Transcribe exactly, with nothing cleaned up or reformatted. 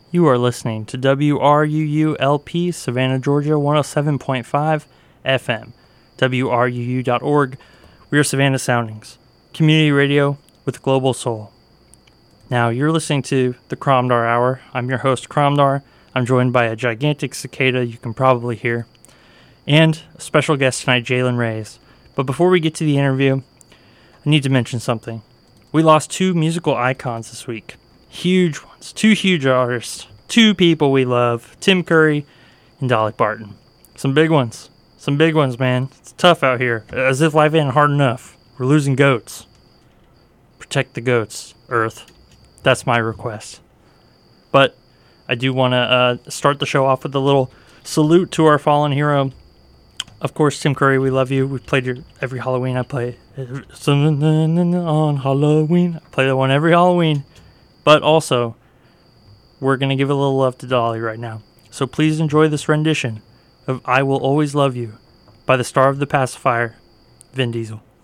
You are listening to W R U U L P, Savannah, Georgia, one oh seven point five F M, W R U U dot org. We are Savannah Soundings, community radio with global soul. Now, you're listening to the Cromdar Hour. I'm your host, Cromdar. I'm joined by a gigantic cicada you can probably hear, and a special guest tonight, Jalen Reyes. But before we get to the interview, I need to mention something. We lost two musical icons this week. Huge ones. Two huge artists. Two people we love. Tim Curry and Dolly Parton. Some big ones. Some big ones, man. It's tough out here. As if life ain't hard enough. We're losing goats. Protect the goats, Earth. That's my request. But I do want to uh, start the show off with a little salute to our fallen hero. Of course, Tim Curry, we love you. We played your every Halloween. I play on Halloween. I play that one every Halloween. But also, we're going to give a little love to Dolly right now. So please enjoy this rendition of I Will Always Love You by the star of the pacifier, Vin Diesel.